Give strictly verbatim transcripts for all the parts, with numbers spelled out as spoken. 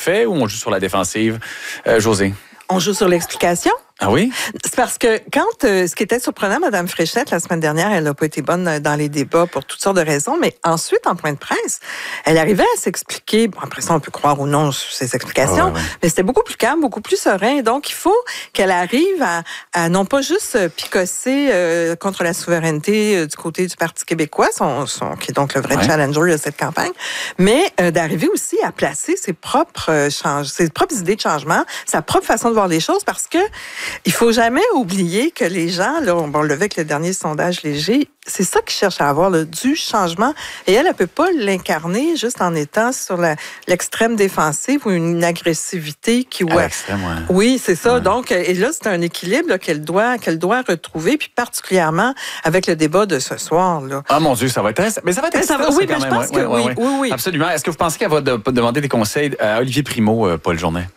fait ou on joue sur la défensive? Euh, Josée? On joue sur l'explication. Ah oui? C'est parce que quand, euh, ce qui était surprenant, Mme Fréchette, la semaine dernière, elle n'a pas été bonne dans les débats pour toutes sortes de raisons, mais ensuite, en point de presse, elle arrivait à s'expliquer. Bon, après ça, on peut croire ou non sur ses explications, ah ouais, ouais. mais c'était beaucoup plus calme, beaucoup plus serein. Donc, il faut qu'elle arrive à, à non pas juste picosser euh, contre la souveraineté euh, du côté du Parti québécois, son, son, qui est donc le vrai ouais. challenger de cette campagne, mais euh, d'arriver aussi à placer ses propres, euh, change, ses propres idées de changement, sa propre façon de voir les choses, parce que il faut jamais oublier que les gens, là, on, on le voit avec le dernier sondage léger, c'est ça qu'ils cherchent à avoir, là, du changement. Et elle, elle peut pas l'incarner juste en étant sur la, l'extrême défensive ou une agressivité qui... Ouais, l'extrême, ouais. Oui, c'est ça. Ouais. Donc, et là, c'est un équilibre là, qu'elle doit, qu'elle doit retrouver, puis particulièrement avec le débat de ce soir. Là. Ah mon Dieu, ça va être intéressant. Mais ça va être intéressant. Ça va, oui, mais je même. pense ouais, que ouais, oui, ouais. oui, oui. Absolument. Est-ce que vous pensez qu'elle va de, demander des conseils à Olivier Primo, euh, Paul Journet?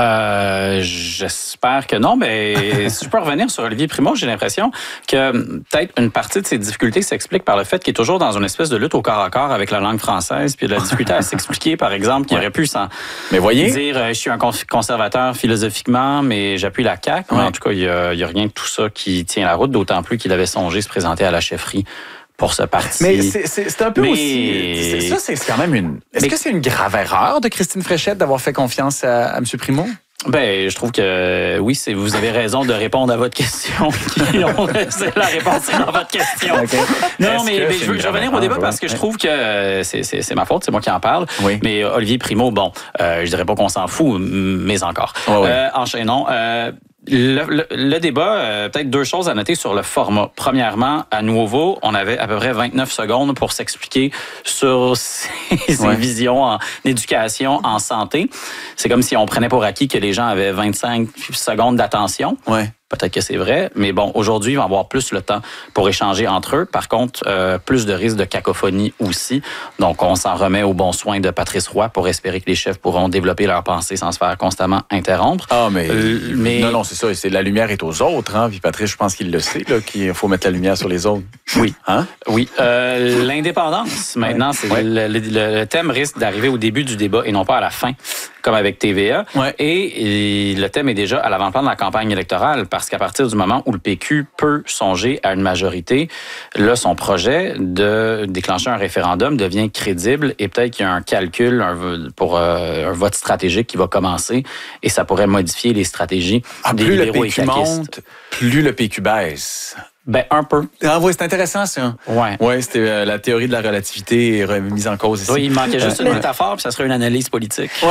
Euh, j'espère que non, mais si je peux revenir sur Olivier Primo, j'ai l'impression que peut-être une partie de ses difficultés s'explique par le fait qu'il est toujours dans une espèce de lutte au corps à corps avec la langue française, puis de la difficulté à s'expliquer, par exemple, qu'il ouais. aurait pu s'en mais voyez, dire euh, je suis un conservateur philosophiquement, mais j'appuie la C A Q. Ouais. En tout cas, il y a, il y a rien de tout ça qui tient la route, d'autant plus qu'il avait songé se présenter à la chefferie pour ce parti. Mais c'est, c'est, c'est un peu mais... aussi... C'est, ça, c'est quand même une... Est-ce mais... que c'est une grave erreur de Christine Fréchette d'avoir fait confiance à, à M. Primo? Ben, je trouve que oui, c'est, vous avez raison de répondre à votre question. C'est la réponse dans votre question. Okay. Non, mais, mais je veux revenir au débat parce que je trouve que c'est, c'est, c'est ma faute, c'est moi qui en parle. Oui. Mais Olivier Primo, bon, euh, je dirais pas qu'on s'en fout, mais encore. Oh, oui. euh, enchaînons. Euh, Le, le, le débat, euh, peut-être deux choses à noter sur le format. Premièrement, à nouveau, on avait à peu près vingt-neuf secondes pour s'expliquer sur ses, ses ouais. visions en éducation, en santé. C'est comme si on prenait pour acquis que les gens avaient vingt-cinq secondes d'attention. Ouais. Peut-être que c'est vrai, mais bon, aujourd'hui, ils vont avoir plus le temps pour échanger entre eux. Par contre, euh, plus de risques de cacophonie aussi. Donc, on s'en remet aux bons soins de Patrice Roy pour espérer que les chefs pourront développer leurs pensées sans se faire constamment interrompre. Ah, mais... Euh, mais... Non, non, c'est ça. C'est, la lumière est aux autres. Hein? Puis Patrice, je pense qu'il le sait, là, qu'il faut mettre la lumière sur les autres. Oui. Hein? Oui. Euh, l'indépendance, maintenant, ouais. c'est ouais. Le, le, le thème risque d'arriver au début du débat et non pas à la fin, comme avec T V A. Ouais. Et, et le thème est déjà à l'avant-plan de la campagne électorale, parce qu'à partir du moment où le P Q peut songer à une majorité, là, son projet de déclencher un référendum devient crédible et peut-être qu'il y a un calcul un, pour euh, un vote stratégique qui va commencer et ça pourrait modifier les stratégies ah, des plus libéraux le P Q monte, plus le P Q baisse. Ben, un peu. Ah oui, c'est intéressant, ça. Ouais. Ouais, c'était euh, la théorie de la relativité remise en cause ici. Oui, il manquait juste euh, une métaphore, puis ça serait une analyse politique. Ouais.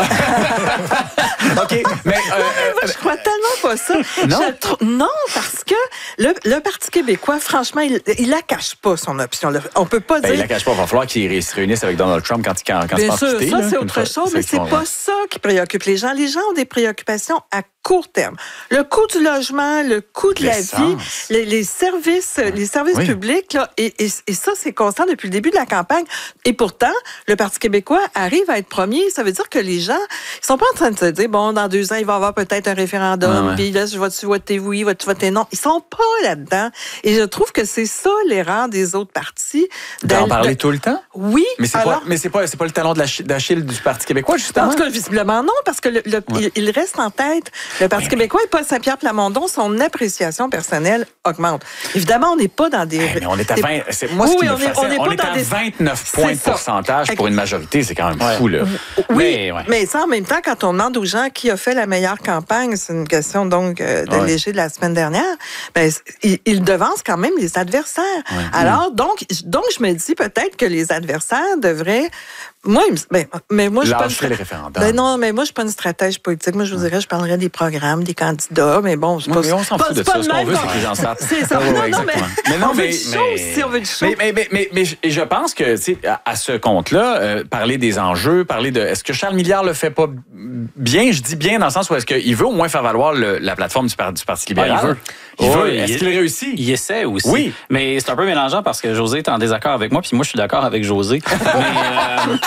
OK, mais... Euh, Moi, je crois tellement pas ça. Non? Trou... Non, parce que le, le Parti québécois, franchement, il, il la cache pas, son option. On peut pas ben, dire... Il la cache pas. Il va falloir qu'il se réunisse avec Donald Trump quand il quand, quand Bien se sûr, quitter, ça, là, c'est autre fois, chose, mais c'est pas ça qui préoccupe les gens. Les gens ont des préoccupations à court terme. Le coût du logement, le coût de L'essence. la vie, les, les services, les services oui. publics, là, et, et, et ça, c'est constant depuis le début de la campagne. Et pourtant, le Parti québécois arrive à être premier. Ça veut dire que les gens, ils sont pas en train de se dire, bon, dans deux ans, il va y avoir peut-être un référendum, puis là, je vais-tu voter oui, vas-tu voter non. Ils sont pas là-dedans. Et je trouve que c'est ça l'erreur des autres partis. D'en parler de... tout le temps? Oui. Mais c'est alors... pas, mais c'est pas, c'est pas le talon d'Achille du Parti québécois, justement? En tout cas, visiblement non, parce que le, le, ouais. il, il reste en tête. Le Parti oui, québécois et Paul Saint-Pierre Plamondon, son appréciation personnelle augmente. Évidemment, on n'est pas dans des... Hey, mais on est à des... vingt... C'est, moi, oui, ce qui on me fascine, on est, on pas est dans à des... vingt-neuf points de pourcentage pour une majorité. C'est quand même ouais. fou, là. Oui, mais, ouais. mais ça, en même temps, quand on demande aux gens qui a fait la meilleure campagne, c'est une question, donc, euh, de ouais. léger de la semaine dernière, ben, ils, ils devancent quand même les adversaires. Ouais. Alors, donc, donc, je me dis peut-être que les adversaires devraient... Moi, ben, mais moi, je suis pas une... les référendums. Ben non, mais moi, je suis pas une stratège politique. Moi, je vous dirais, je parlerais des programmes, des candidats, mais bon, c'est oui, pas... Mais on s'en fout de ça. Ce qu'on veut, c'est que les gens savent. C'est ça. Ouais, non, ouais, non, mais, mais non, on mais, veut du show mais, aussi, on veut du show. Mais, mais, mais, mais, mais je, je pense que, tu sais, à, à ce compte-là, euh, parler des enjeux, parler de... Est-ce que Charles Milliard le fait pas bien? Je dis bien dans le sens où est-ce qu'il veut au moins faire valoir le, la plateforme du, du Parti libéral? Ah, il veut. Il oh, veut. Est-ce il, qu'il réussit? Il essaie aussi. Oui. Mais c'est un peu mélangeant parce que José est en désaccord avec moi, puis moi, je suis d'accord avec José. mais... Euh...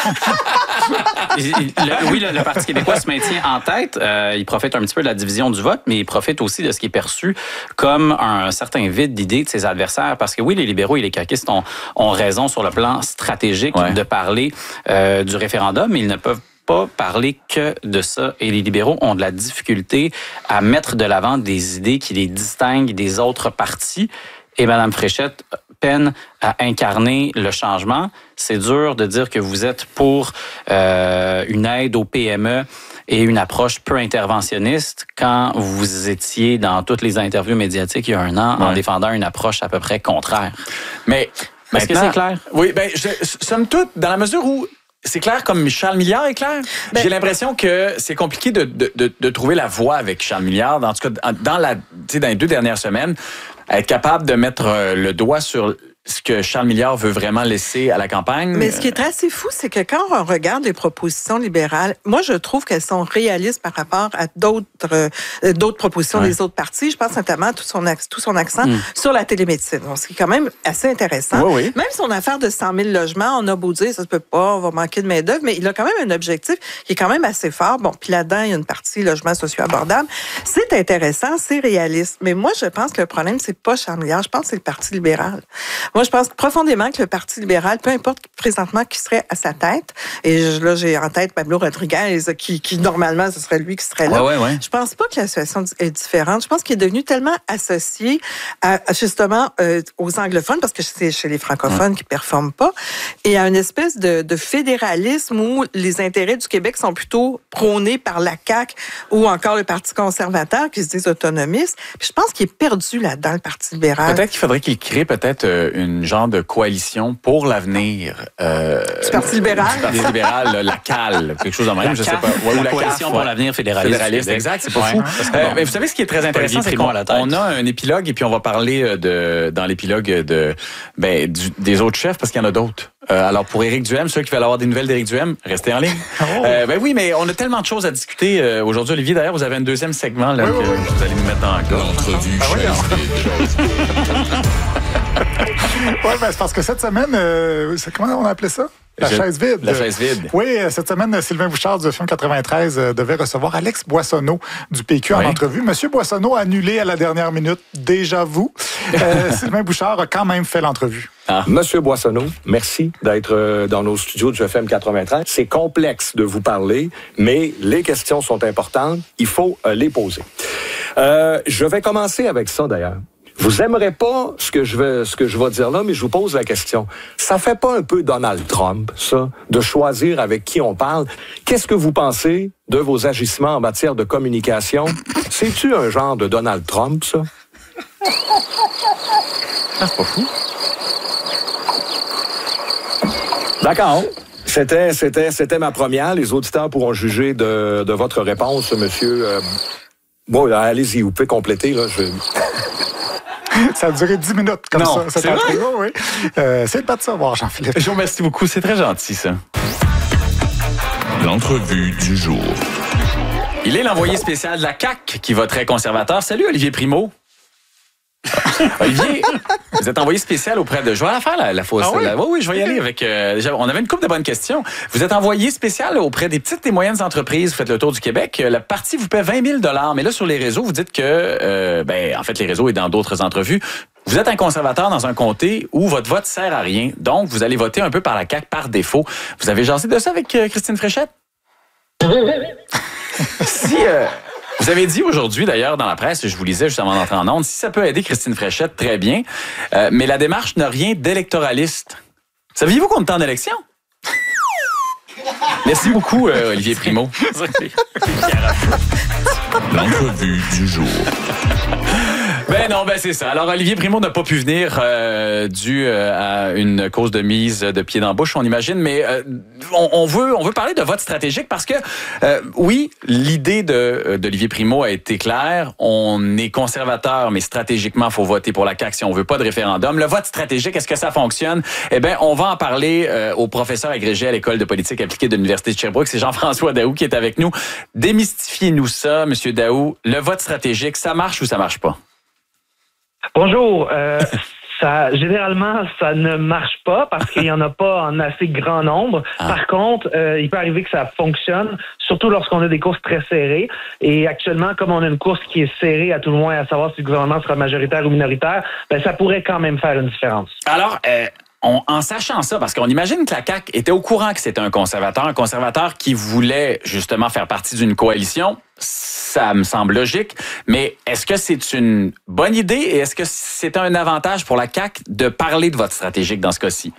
le, oui, le, le Parti québécois se maintient en tête. Euh, il profite un petit peu de la division du vote, mais il profite aussi de ce qui est perçu comme un certain vide d'idées de ses adversaires. Parce que oui, les libéraux et les caquistes ont, ont raison sur le plan stratégique ouais. de parler euh, du référendum, mais ils ne peuvent pas parler que de ça. Et les libéraux ont de la difficulté à mettre de l'avant des idées qui les distinguent des autres partis. Et Mme Fréchette peine à incarner le changement. C'est dur de dire que vous êtes pour euh, une aide aux P M E et une approche peu interventionniste quand vous étiez dans toutes les interviews médiatiques il y a un an ouais. en défendant une approche à peu près contraire. Mais est-ce que c'est clair? Oui, bien, somme toute, dans la mesure où c'est clair comme Charles Milliard est clair. Ben, j'ai l'impression que c'est compliqué de, de, de, de trouver la voie avec Charles Milliard. En tout cas, dans, la, dans les deux dernières semaines, être capable de mettre le doigt sur ce que Charles Milliard veut vraiment laisser à la campagne. Mais ce qui est assez fou, c'est que quand on regarde les propositions libérales, moi, je trouve qu'elles sont réalistes par rapport à d'autres euh, d'autres propositions ouais. des autres partis. Je pense notamment à tout son, tout son accent mm. sur la télémédecine. Donc, c'est quand même assez intéressant. Oui, oui. Même son affaire de cent mille logements, on a beau dire, ça se peut pas, on va manquer de main-d'œuvre, mais il a quand même un objectif qui est quand même assez fort. Bon, puis là-dedans, il y a une partie logement socio-abordable. C'est intéressant, c'est réaliste. Mais moi, je pense que le problème, c'est pas Charles Milliard, je pense que c'est le Parti libéral. Moi, je pense profondément que le Parti libéral, peu importe présentement qui serait à sa tête, et là, j'ai en tête Pablo Rodriguez, qui, qui normalement, ce serait lui qui serait là. Ouais, ouais, ouais. Je pense pas que la situation est différente. Je pense qu'il est devenu tellement associé à, justement euh, aux anglophones, parce que c'est chez les francophones ouais. qui performent pas, et à une espèce de, de fédéralisme où les intérêts du Québec sont plutôt prônés par la C A Q ou encore le Parti conservateur qui se disent autonomistes. Puis je pense qu'il est perdu là-dedans, le Parti libéral. Peut-être qu'il faudrait qu'il crée peut-être une genre de coalition pour l'avenir. Euh, du Parti libéral. Du Parti libéral, là, la C A L, quelque chose de même, je sais pas. Ouais, ou la coalition C A F, pour l'avenir fédéraliste. Fédéraliste, exact, c'est pas ouais. fou. Euh, bon, mais vous savez ce qui est très intéressant, c'est qu'on on a un épilogue et puis on va parler de dans l'épilogue de ben du, des autres chefs parce qu'il y en a d'autres. Euh, alors pour Éric Duhem, ceux qui veulent avoir des nouvelles d'Éric Duhem, restez en ligne. Oh. Euh, ben oui, mais on a tellement de choses à discuter euh, aujourd'hui, Olivier. D'ailleurs, vous avez un deuxième segment là oui, que oui, oui. vous allez nous mettre dans la gorge. L'entrevue chaise vide. Oui, ben, c'est parce que cette semaine, euh, c'est comment on appelait ça? La Je, chaise vide. La chaise vide. Oui, cette semaine, Sylvain Bouchard du F M quatre-vingt-treize devait recevoir Alex Boissonneau du P Q oui. en entrevue. Monsieur Boissonneau a annulé à la dernière minute, déjà vous. Euh, Sylvain Bouchard a quand même fait l'entrevue. Ah. Monsieur Boissonneau, merci d'être dans nos studios du F M quatre-vingt-treize. C'est complexe de vous parler, mais les questions sont importantes. Il faut euh, les poser. Euh, je vais commencer avec ça, d'ailleurs. Vous aimerez pas ce que je vais, ce que je vais dire là, mais je vous pose la question. Ça fait pas un peu Donald Trump, ça, de choisir avec qui on parle? Qu'est-ce que vous pensez de vos agissements en matière de communication? C'est-tu un genre de Donald Trump, ça? Ah, c'est pas fou. D'accord. C'était, c'était, c'était ma première. Les auditeurs pourront juger de, de votre réponse, monsieur. Euh... Bon, allez-y, vous pouvez compléter, là. Je... Ça a duré dix minutes comme non, ça. C'est vrai? Oui. Euh, c'est pas de savoir, Jean-Philippe. Je vous remercie beaucoup. C'est très gentil, ça. L'entrevue du jour. Il est l'envoyé spécial de la C A Q qui va très conservateur. Salut, Olivier Primo. Olivier, vous êtes envoyé spécial auprès de... Je vais la faire, la, la fausse. Ah oui? La... oui, oui, je vais y aller avec... Euh, déjà, on avait une couple de bonnes questions. Vous êtes envoyé spécial auprès des petites et moyennes entreprises. Vous faites le tour du Québec. Le parti vous paie vingt mille dollars. Mais là, sur les réseaux, vous dites que... Euh, ben, en fait, les réseaux et dans d'autres entrevues, vous êtes un conservateur dans un comté où votre vote sert à rien. Donc, vous allez voter un peu par la C A Q par défaut. Vous avez jasé de ça avec euh, Christine Fréchette? si... Euh, Vous avez dit aujourd'hui, d'ailleurs, dans la presse, je vous lisais juste avant d'entrer en ondes, si ça peut aider Christine Fréchette, très bien. Euh, mais la démarche n'a rien d'électoraliste. Saviez-vous qu'on est en élection? Merci beaucoup, euh, Olivier Primo. L'entrevue du jour. Ben non, ben c'est ça. Alors, Olivier Primo n'a pas pu venir euh, dû euh, à une cause de mise de pied dans la bouche, on imagine, mais euh, on, on veut on veut parler de vote stratégique parce que, euh, oui, l'idée de d'Olivier Primo a été claire. On est conservateur, mais stratégiquement, il faut voter pour la C A Q si on veut pas de référendum. Le vote stratégique, est-ce que ça fonctionne? Eh bien, on va en parler euh, au professeur agrégé à l'École de politique appliquée de l'Université de Sherbrooke. C'est Jean-François Daou qui est avec nous. Démystifiez-nous ça, Monsieur Daou. Le vote stratégique, ça marche ou ça marche pas? Bonjour. Euh, ça, généralement, ça ne marche pas parce qu'il n'y en a pas en assez grand nombre. Ah. Par contre, euh, il peut arriver que ça fonctionne, surtout lorsqu'on a des courses très serrées. Et actuellement, comme on a une course qui est serrée, à tout le moins, à savoir si le gouvernement sera majoritaire ou minoritaire, ben, ça pourrait quand même faire une différence. Alors, euh, on, en sachant ça, parce qu'on imagine que la C A Q était au courant que c'était un conservateur, un conservateur qui voulait justement faire partie d'une coalition, ça me semble logique, mais est-ce que c'est une bonne idée et est-ce que c'est un avantage pour la C A Q de parler de vote stratégique dans ce cas-ci?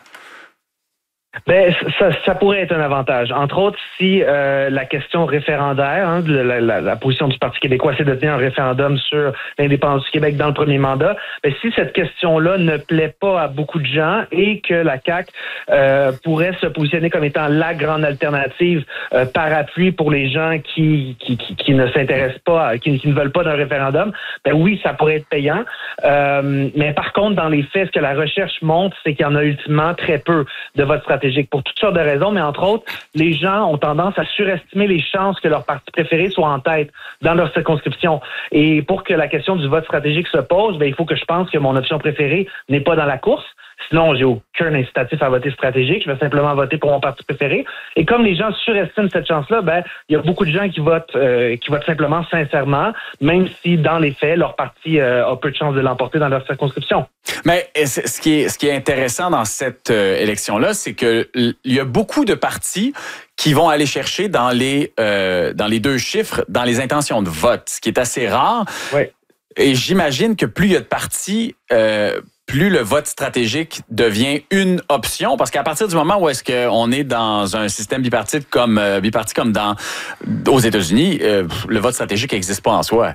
Ben, ça, ça pourrait être un avantage. Entre autres, si euh, la question référendaire, hein, de la, la, la position du Parti québécois, c'est de tenir un référendum sur l'indépendance du Québec dans le premier mandat, ben, si cette question-là ne plaît pas à beaucoup de gens et que la C A Q euh, pourrait se positionner comme étant la grande alternative euh, par appui pour les gens qui qui, qui, qui ne s'intéressent pas, qui, qui ne veulent pas d'un référendum, ben oui, ça pourrait être payant. Euh, mais par contre, dans les faits, ce que la recherche montre, c'est qu'il y en a ultimement très peu de vote stratégique pour toutes sortes de raisons, mais entre autres, les gens ont tendance à surestimer les chances que leur parti préféré soit en tête dans leur circonscription. Et pour que la question du vote stratégique se pose, ben, il faut que je pense que mon option préférée n'est pas dans la course. Sinon, j'ai aucun incitatif à voter stratégique. Je vais simplement voter pour mon parti préféré. Et comme les gens surestiment cette chance-là, ben, il y a beaucoup de gens qui votent, euh, qui votent simplement sincèrement, même si dans les faits, leur parti euh, a peu de chances de l'emporter dans leur circonscription. Mais ce qui est, ce qui est intéressant dans cette euh, élection-là, c'est que il y a beaucoup de partis qui vont aller chercher dans les euh, dans les deux chiffres, dans les intentions de vote, ce qui est assez rare. Oui. Et j'imagine que plus il y a de partis, euh, plus le vote stratégique devient une option, parce qu'à partir du moment où est-ce qu'on est dans un système bipartite comme euh, bipartite comme dans aux États-Unis, euh, le vote stratégique n'existe pas en soi.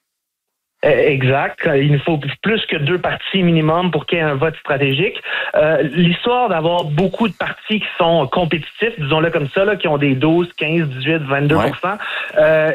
Exact. Il nous faut plus que deux partis minimum pour qu'il y ait un vote stratégique. Euh, l'histoire d'avoir beaucoup de partis qui sont compétitifs, disons-le comme ça, là, qui ont des douze, quinze, dix-huit, vingt-deux pour cent, ouais. euh,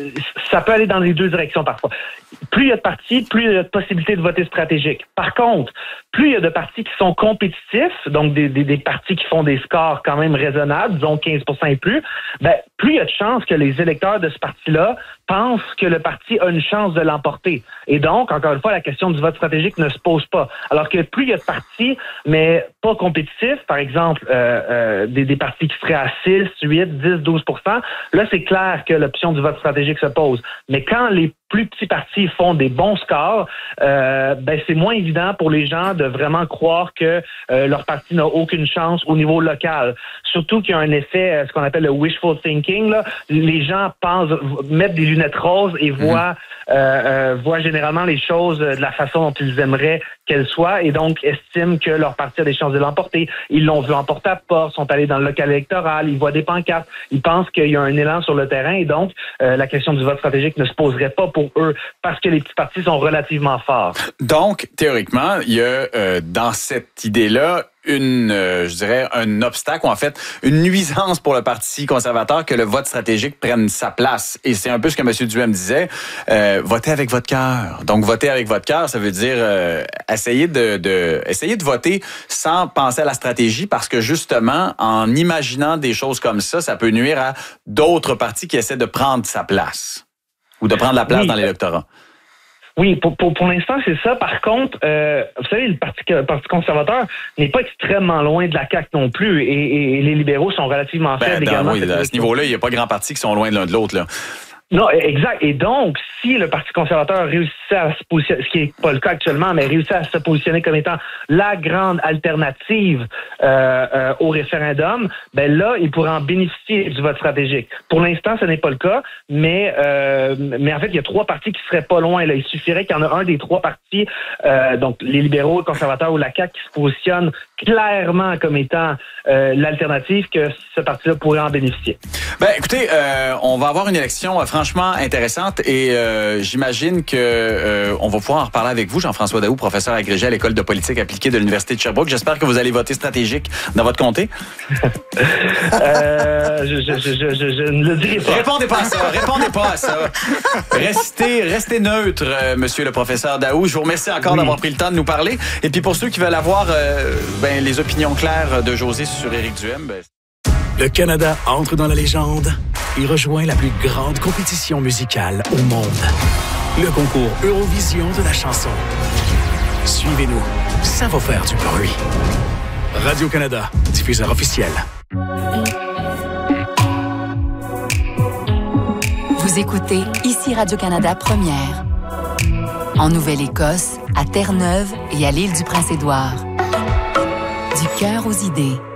ça peut aller dans les deux directions parfois. Plus il y a de partis, plus il y a de possibilités de voter stratégique. Par contre, plus il y a de partis qui sont compétitifs, donc des, des, des partis qui font des scores quand même raisonnables, disons quinze pour cent et plus, ben, plus il y a de chances que les électeurs de ce parti-là pensent que le parti a une chance de l'emporter. Et donc, encore une fois, la question du vote stratégique ne se pose pas. Alors que plus il y a de partis, mais pas compétitifs, par exemple, euh, euh, des, des partis qui seraient à six, huit, dix, douze pour cent, là, c'est clair que l'option du vote stratégique se pose. Mais quand les plus petits partis font des bons scores, euh, ben c'est moins évident pour les gens de vraiment croire que euh, leur parti n'a aucune chance au niveau local. Surtout qu'il y a un effet, ce qu'on appelle le wishful thinking. Là. Les gens pensent, mettent des lunettes roses et voient, mm-hmm. euh, euh, voient généralement les choses de la façon dont ils aimeraient qu'elles soient et donc estiment que leur parti a des chances de l'emporter. Ils l'ont vu en porte-à-porte, sont allés dans le local électoral, ils voient des pancartes, ils pensent qu'il y a un élan sur le terrain et donc euh, la question du vote stratégique ne se poserait pas pour eux parce que les petits partis sont relativement forts. Donc, théoriquement, il y a euh, dans cette idée-là une, euh, je dirais, un obstacle ou en fait une nuisance pour le Parti conservateur que le vote stratégique prenne sa place. Et c'est un peu ce que M. Duhem disait, euh, votez avec votre cœur. Donc, voter avec votre cœur, ça veut dire euh, essayer de, de, essayer de voter sans penser à la stratégie parce que justement, en imaginant des choses comme ça, ça peut nuire à d'autres partis qui essaient de prendre sa place ou de prendre la place oui. dans l'électorat. Oui, pour, pour, pour l'instant, c'est ça. Par contre, euh, vous savez, le Parti, le Parti conservateur n'est pas extrêmement loin de la C A Q non plus et, et les libéraux sont relativement ben, faibles dans, également. Oui, à ce niveau-là, il n'y a pas grand parti qui sont loin de l'un de l'autre, là. Non, exact. Et donc, si le Parti conservateur réussissait à se positionner, ce qui n'est pas le cas actuellement, mais réussit à se positionner comme étant la grande alternative euh, euh, au référendum, ben là, il pourrait en bénéficier du vote stratégique. Pour l'instant, ce n'est pas le cas, mais euh, mais en fait, il y a trois partis qui seraient pas loin. Là, il suffirait qu'il y en ait un des trois partis, euh, donc les libéraux, les conservateurs ou la C A Q, qui se positionne clairement comme étant euh, l'alternative, que ce parti-là pourrait en bénéficier. Ben, écoutez, euh, on va avoir une élection euh, franchement intéressante et euh, j'imagine que euh, on va pouvoir en reparler avec vous, Jean-François Daoust, professeur agrégé à l'École de politique appliquée de l'Université de Sherbrooke. J'espère que vous allez voter stratégique dans votre comté. euh, je, je, je, je, je ne le dirai pas. Répondez pas à ça, répondez pas à ça. Restez, restez neutre, euh, monsieur le professeur Daoust. Je vous remercie encore oui. d'avoir pris le temps de nous parler. Et puis pour ceux qui veulent avoir euh, ben, les opinions claires de José sur Éric Duhem, ben... Le Canada entre dans la légende et rejoint la plus grande compétition musicale au monde. Le concours Eurovision de la chanson. Suivez-nous, ça va faire du bruit. Radio-Canada, diffuseur officiel. Vous écoutez ici Radio-Canada Première. En Nouvelle-Écosse, à Terre-Neuve et à l'île du Prince-Édouard. Du Cœur aux idées.